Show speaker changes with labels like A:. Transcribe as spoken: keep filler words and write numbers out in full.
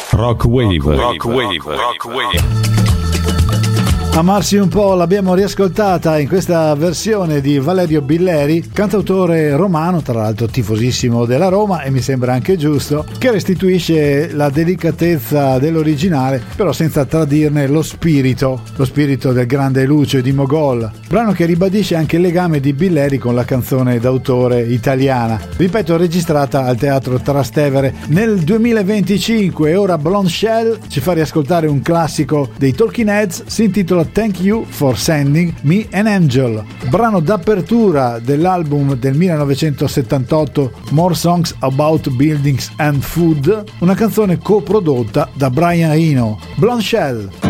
A: Rock Wave. Rock Wave. Rock Wave.
B: Amarsi un po' l'abbiamo riascoltata in questa versione di Valerio Billeri, cantautore romano, tra l'altro tifosissimo della Roma, e mi sembra anche giusto, che restituisce la delicatezza dell'originale, però senza tradirne lo spirito, lo spirito del grande Lucio di Mogol. Brano che ribadisce anche il legame di Billeri con la canzone d'autore italiana. Ripeto, registrata al Teatro Trastevere nel duemilaventicinque. E ora Blonde Shell ci fa riascoltare un classico dei Talking Heads, si intitola Thank You for Sending Me an Angel, brano d'apertura dell'album del millenovecentosettantotto More Songs About Buildings and Food, una canzone coprodotta da Brian Eno. Blonde Shell.